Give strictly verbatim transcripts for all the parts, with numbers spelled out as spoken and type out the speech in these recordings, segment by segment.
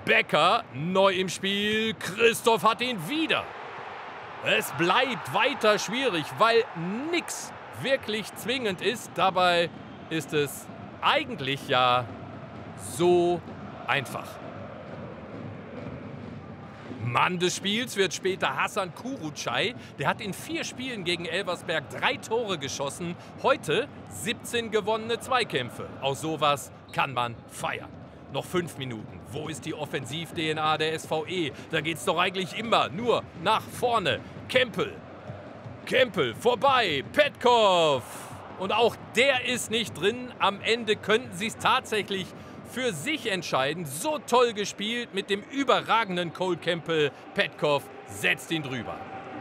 Becker neu im Spiel. Christoph hat ihn wieder. Es bleibt weiter schwierig, weil nichts wirklich zwingend ist. Dabei ist es eigentlich ja so einfach. Mann des Spiels wird später Hasan Kurucay. Der hat in vier Spielen gegen Elversberg drei Tore geschossen. Heute siebzehn gewonnene Zweikämpfe. Aus sowas kann man feiern. Noch fünf Minuten. Wo ist die Offensiv-D N A der S V E? Da geht's doch eigentlich immer nur nach vorne. Kempel. Kempel vorbei. Petkov. Und auch der ist nicht drin. Am Ende könnten sie es tatsächlich für sich entscheiden. So toll gespielt mit dem überragenden Cole Kempel. Petkov setzt ihn drüber.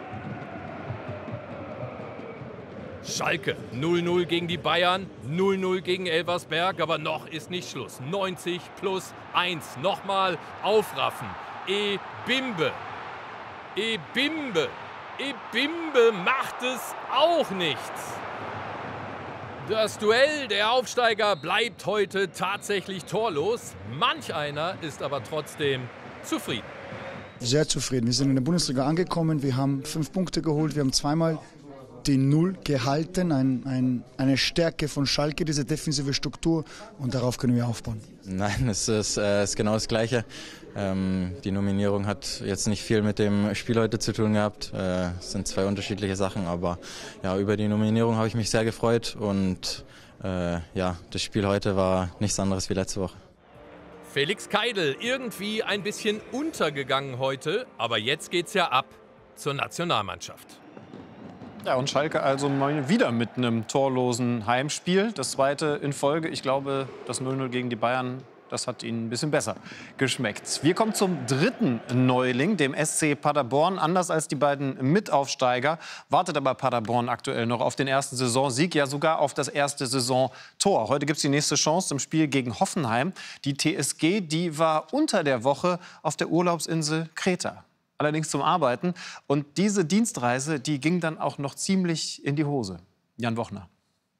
Schalke null null gegen die Bayern, null null gegen Elversberg, aber noch ist nicht Schluss. neunzig plus eins, nochmal aufraffen. Ebimbe, Ebimbe, Ebimbe macht es auch nichts. Das Duell der Aufsteiger bleibt heute tatsächlich torlos. Manch einer ist aber trotzdem zufrieden. Sehr zufrieden. Wir sind in der Bundesliga angekommen, wir haben fünf Punkte geholt, wir haben zweimal die Null gehalten, ein, ein, eine Stärke von Schalke, diese defensive Struktur, und darauf können wir aufbauen. Nein, es ist, äh, ist genau das Gleiche. Ähm, die Nominierung hat jetzt nicht viel mit dem Spiel heute zu tun gehabt. Äh, es sind zwei unterschiedliche Sachen, aber ja, über die Nominierung habe ich mich sehr gefreut und äh, ja, das Spiel heute war nichts anderes wie letzte Woche. Felix Keidel irgendwie ein bisschen untergegangen heute, aber jetzt geht's ja ab zur Nationalmannschaft. Ja, und Schalke also mal wieder mit einem torlosen Heimspiel. Das zweite in Folge. Ich glaube, das null null gegen die Bayern, das hat ihnen ein bisschen besser geschmeckt. Wir kommen zum dritten Neuling, dem S C Paderborn. Anders als die beiden Mitaufsteiger wartet aber Paderborn aktuell noch auf den ersten Saisonsieg, ja sogar auf das erste Saisontor. Heute gibt es die nächste Chance im Spiel gegen Hoffenheim. Die T S G, die war unter der Woche auf der Urlaubsinsel Kreta. Allerdings zum Arbeiten. Und diese Dienstreise, die ging dann auch noch ziemlich in die Hose. Jan Wochner.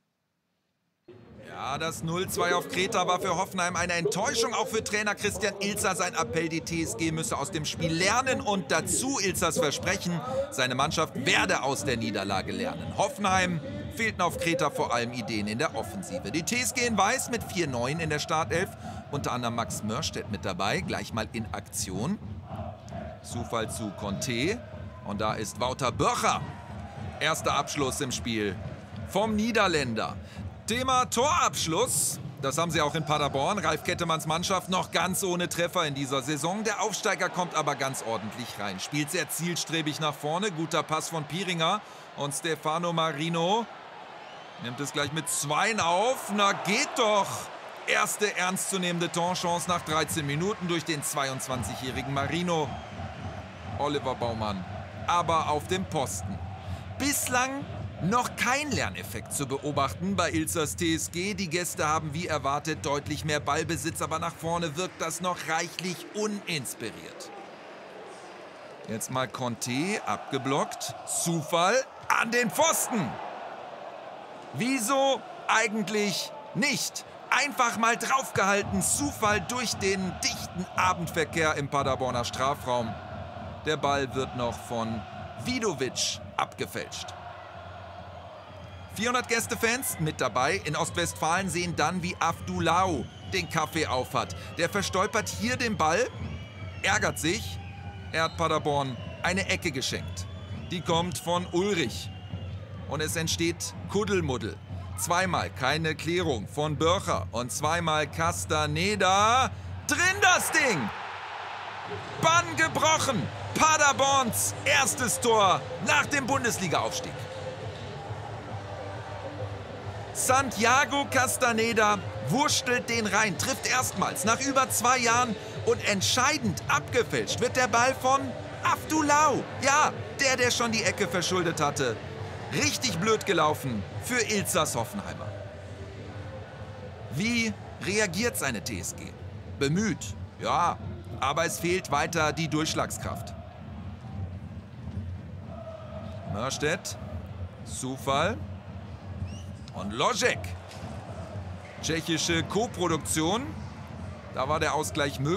Ja, das null zwei auf Kreta war für Hoffenheim eine Enttäuschung. Auch für Trainer Christian Ilzer sein Appell, die T S G müsse aus dem Spiel lernen. Und dazu Ilzers Versprechen, seine Mannschaft werde aus der Niederlage lernen. Hoffenheim fehlten auf Kreta vor allem Ideen in der Offensive. Die T S G in Weiß mit vier Neuen in der Startelf. Unter anderem Max Mörstedt mit dabei, gleich mal in Aktion. Zufall zu Conte. Und da ist Wouter Börcher. Erster Abschluss im Spiel vom Niederländer. Thema Torabschluss. Das haben sie auch in Paderborn. Ralf Kettemanns Mannschaft noch ganz ohne Treffer in dieser Saison. Der Aufsteiger kommt aber ganz ordentlich rein. Spielt sehr zielstrebig nach vorne. Guter Pass von Piringer. Und Stefano Marino nimmt es gleich mit Zweien auf. Na, geht doch. Erste ernstzunehmende Torchance nach dreizehn Minuten durch den zweiundzwanzigjährigen Marino. Oliver Baumann, aber auf dem Posten. Bislang noch kein Lerneffekt zu beobachten bei Ilzers T S G. Die Gäste haben wie erwartet deutlich mehr Ballbesitz, aber nach vorne wirkt das noch reichlich uninspiriert. Jetzt mal Conte, abgeblockt. Zufall an den Pfosten. Wieso eigentlich nicht? Einfach mal draufgehalten. Zufall durch den dichten Abendverkehr im Paderborner Strafraum. Der Ball wird noch von Vidovic abgefälscht. vierhundert Gästefans mit dabei in Ostwestfalen sehen dann, wie Afdulau den Kaffee aufhat. Der verstolpert hier den Ball, ärgert sich. Er hat Paderborn eine Ecke geschenkt. Die kommt von Ulrich. Und es entsteht Kuddelmuddel. Zweimal keine Klärung von Börcher und zweimal Castaneda. Drin das Ding! Bann gebrochen! Paderborns erstes Tor nach dem Bundesliga-Aufstieg. Santiago Castaneda wurschtelt den rein, trifft erstmals nach über zwei Jahren und entscheidend abgefälscht wird der Ball von Afdulau. Ja, der, der schon die Ecke verschuldet hatte. Richtig blöd gelaufen für Ilzers Hoffenheimer. Wie reagiert seine T S G? Bemüht, ja, aber es fehlt weiter die Durchschlagskraft. Mörstedt, Zufall und Ložek. Tschechische Koproduktion. Da war der Ausgleich möglich.